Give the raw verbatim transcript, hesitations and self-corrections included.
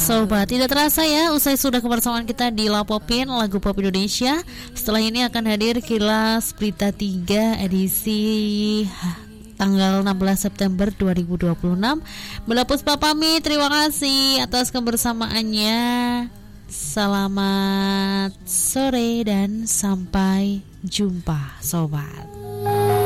Sobat, tidak terasa ya, usai sudah kebersamaan kita di Lapopin Lagu Pop Indonesia. Setelah ini akan hadir Kilas Berita tiga edisi tanggal enam belas September dua ribu dua puluh enam. Bella Puspa pamit, terima kasih atas kebersamaannya. Selamat sore dan sampai jumpa Sobat.